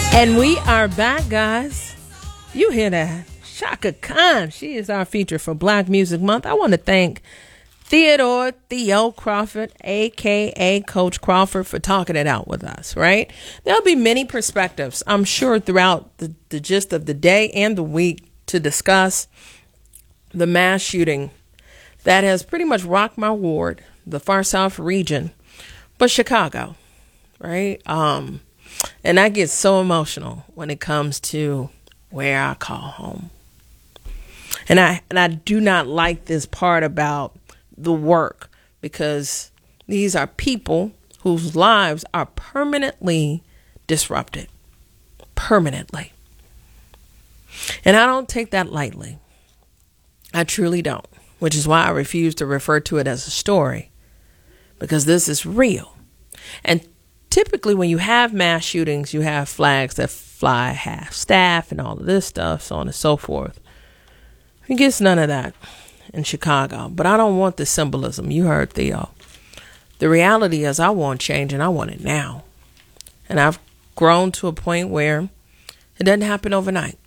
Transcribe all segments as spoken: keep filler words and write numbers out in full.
And we are back, guys. You hear that? Chaka Khan. She is our feature for Black Music Month. I want to thank Theodore Theo Crawford, a k a. Coach Crawford, for talking it out with us, right? There'll be many perspectives, I'm sure, throughout the, the gist of the day and the week to discuss the mass shooting that has pretty much rocked my ward, the far south region, but Chicago, right? Um, and I get so emotional when it comes to where I call home. And I and I do not like this part about the work, because these are people whose lives are permanently disrupted. Permanently. And I don't take that lightly. I truly don't. Which is why I refuse to refer to it as a story. Because this is real. And typically when you have mass shootings, you have flags that fly half staff and all of this stuff, so on and so forth. He gets none of that in Chicago. But I don't want the symbolism. You heard Theo. The reality is I want change, and I want it now. And I've grown to a point where it doesn't happen overnight.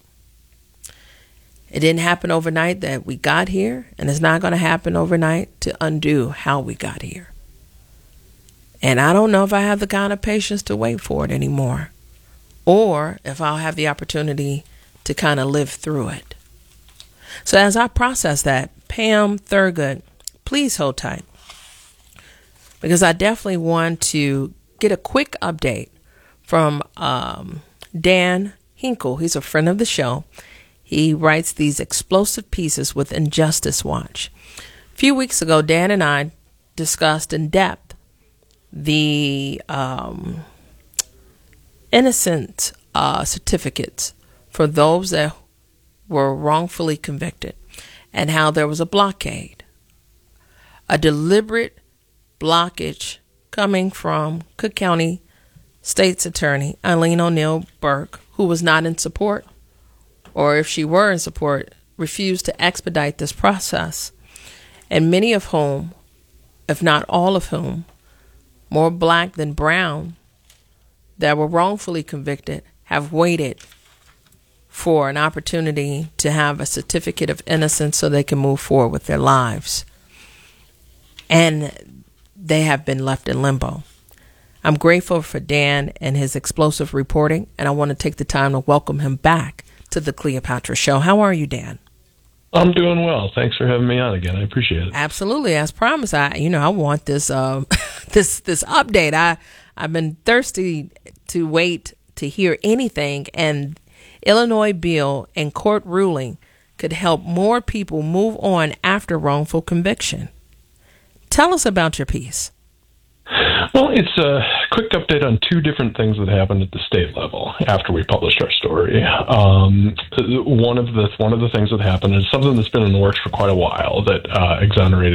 It didn't happen overnight that we got here, and it's not going to happen overnight to undo how we got here. And I don't know if I have the kind of patience to wait for it anymore, or if I'll have the opportunity to kind of live through it. So as I process that, Pam Thurgood, please hold tight, because I definitely want to get a quick update from um, Dan Hinkle. He's a friend of the show. He writes these explosive pieces with Injustice Watch. A few weeks ago, Dan and I discussed in depth the um, innocent uh, certificates for those that were wrongfully convicted, and how there was a blockade, a deliberate blockage coming from Cook County State's Attorney Eileen O'Neill Burke, who was not in support, or if she were in support, refused to expedite this process, and many of whom, if not all of whom, more black than brown, that were wrongfully convicted, have waited for an opportunity to have a certificate of innocence so they can move forward with their lives. And they have been left in limbo. I'm grateful for Dan and his explosive reporting, and I want to take the time to welcome him back to the Cleopatra Show. How are you, Dan? I'm doing well. Thanks for having me on again. I appreciate it. Absolutely. As promised, I you know I want this uh, this this update. I I've been thirsty to wait to hear anything, and Illinois bill and court ruling could help more people move on after wrongful conviction. Tell us about your piece. Well, it's a quick update on two different things that happened at the state level after we published our story. Um, one of the one of the things that happened is something that's been in the works for quite a while, that uh, exonerated